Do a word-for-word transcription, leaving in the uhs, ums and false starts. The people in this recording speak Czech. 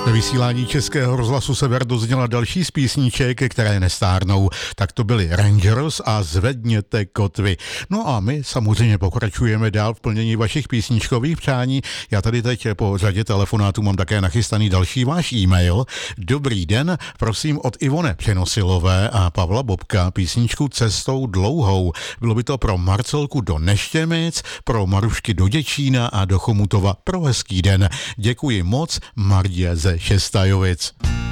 Ve vysílání Českého rozhlasu Sever dozněla další z písniček, které nestárnou. Tak to byli Rangers a Zvedněte kotvy. No a my samozřejmě pokračujeme dál v plnění vašich písničkových přání. Já tady teď po řadě telefonátů mám také nachystaný další váš e-mail. Dobrý den, prosím od Ivone Přenosilové a Pavla Bobka písničku Cestou dlouhou. Bylo by to pro Marcelku do Neštěmic, pro Marušky do Děčína a do Chomutova pro hezký den. Děkuji moc, Mardě ze Šestajovic.